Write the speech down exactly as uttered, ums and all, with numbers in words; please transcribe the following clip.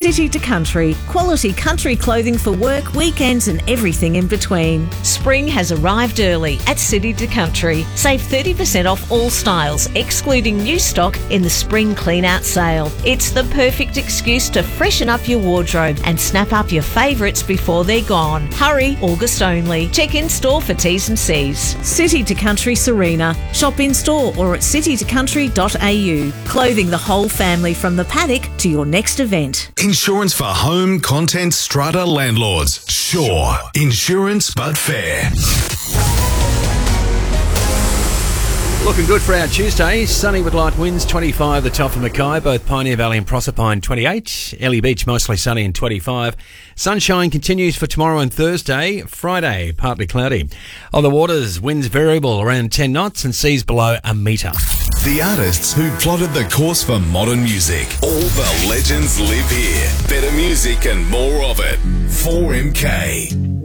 City to Country. Quality country clothing for work, weekends and everything in between. Spring has arrived early at City to Country. Save thirty percent off all styles, excluding new stock in the spring clean-out sale. It's the perfect excuse to freshen up your wardrobe and snap up your favourites before they're gone. Hurry, August only. Check in store for T's and C's. City to Country Serena. Shop in store or at city to country dot a u. Clothing the whole family from the paddock to your next event. Insurance for home, content, strata landlords. Sure. Insurance but fair. Looking good for our Tuesday. Sunny with light winds, twenty-five the top of Mackay, both Pioneer Valley and Proserpine, twenty-eight. Ellie Beach, mostly sunny and twenty-five. Sunshine continues for tomorrow and Thursday. Friday, partly cloudy. On the waters, winds variable around ten knots and seas below a metre. The artists who plotted the course for modern music. All the legends live here. Better music and more of it. four M K.